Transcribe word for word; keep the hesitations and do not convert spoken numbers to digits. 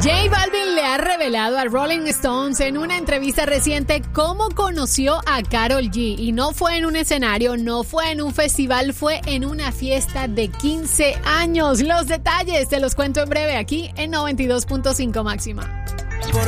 J Balvin le ha revelado a Rolling Stones en una entrevista reciente cómo conoció a Karol G. Y no fue en un escenario, no fue en un festival, fue en una fiesta de quince años. Los detalles te los cuento en breve aquí en noventa y dos punto cinco Máxima.